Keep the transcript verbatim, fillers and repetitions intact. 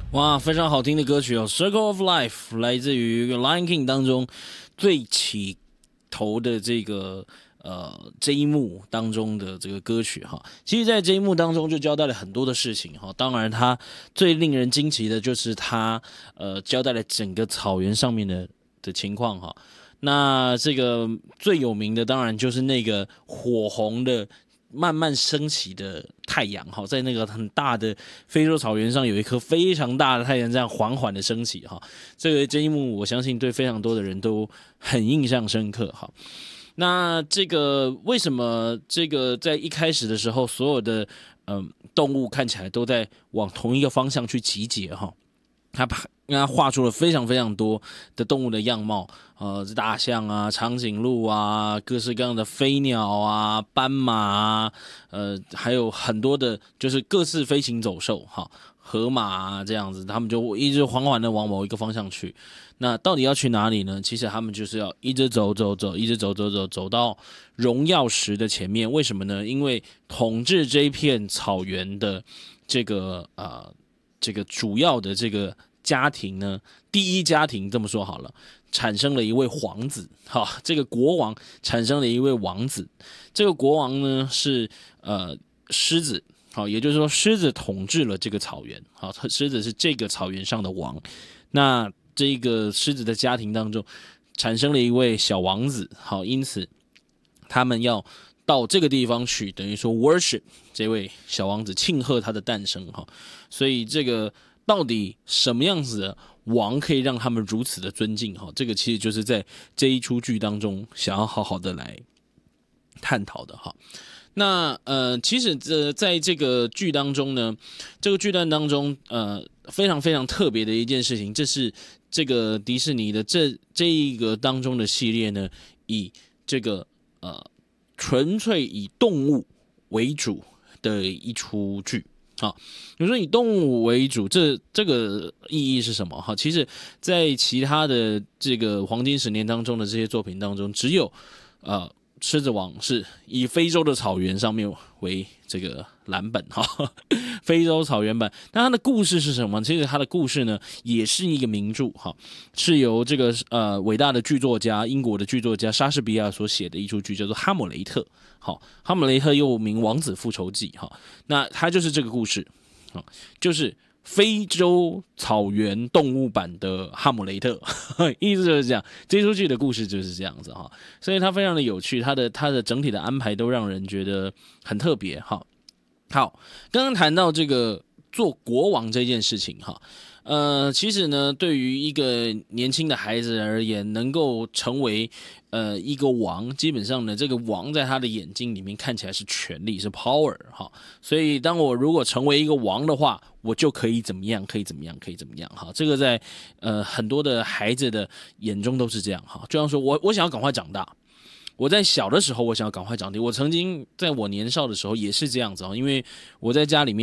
哇，非常好听的歌曲哦，《Circle of Life》来自于《Lion King》当中最起头的这个呃这一幕当中的这个歌曲哈。其实，在这一幕当中就交代了很多的事情哈。当然，它最令人惊奇的就是它呃交代了整个草原上面的的情况哈。那这个最有名的当然就是那个火红的。慢慢升起的太阳，哈，在那个很大的非洲草原上有一颗非常大的太阳，这样缓缓的升起，哈，这个这一幕我相信对非常多的人都很印象深刻，哈。那这个为什么这个在一开始的时候，所有的嗯、呃、动物看起来都在往同一个方向去集结，哈？他把他画出了非常非常多的动物的样貌，呃，大象啊、长颈鹿啊、各式各样的飞鸟啊、斑马啊，呃，还有很多的，就是各式飞行走兽，哈，河马啊这样子，他们就一直缓缓的往某一个方向去。那到底要去哪里呢？其实他们就是要一直走走走，一直走走走，走到荣耀石的前面。为什么呢？因为统治这一片草原的这个呃。这个主要的这个家庭呢，第一家庭这么说好了，产生了一位皇子，哈，这个国王产生了一位王子，这个国王呢是呃狮子，好，也就是说狮子统治了这个草原，好，狮子是这个草原上的王，那这个狮子的家庭当中产生了一位小王子，好，因此他们要到这个地方去，等于说 worship 这位小王子，庆贺他的诞生哈。所以这个到底什么样子的王可以让他们如此的尊敬哈？这个其实就是在这一出剧当中想要好好的来探讨的哈。那呃，其实这在这个剧当中呢，这个剧段当中呃非常非常特别的一件事情，这是这个迪士尼的这这一个当中的系列呢，以这个呃。纯粹以动物为主的一出剧啊，比如说以动物为主，这这个意义是什么？哈，其实，在其他的这个黄金十年当中的这些作品当中，只有呃狮子王是以非洲的草原上面为这个蓝本哈，非洲草原版。那它的故事是什么？其实它的故事呢，也是一个名著哈，是由这个呃伟大的剧作家，英国的剧作家莎士比亚所写的一出剧，叫做《哈姆雷特》。好，哈姆雷特又名《王子复仇记》哈，那它就是这个故事，就是非洲草原动物版的哈姆雷特，意思就是这样。这出剧的故事就是这样子哈，所以它非常的有趣，它的它的整体的安排都让人觉得很特别哈。好，刚刚谈到这个做国王这件事情哈，呃，其实呢，对于一个年轻的孩子而言，能够成为呃一个王，基本上呢，这个王在他的眼睛里面看起来是权力，是 power 哈。所以，当我如果成为一个王的话，我就可以怎么样，可以怎么样，可以怎么样哈。这个在呃很多的孩子的眼中都是这样哈。就像说我我想要赶快长大。我在小的时候，我想要赶快长大。我曾经在我年少的时候也是这样子，因为我在家里面。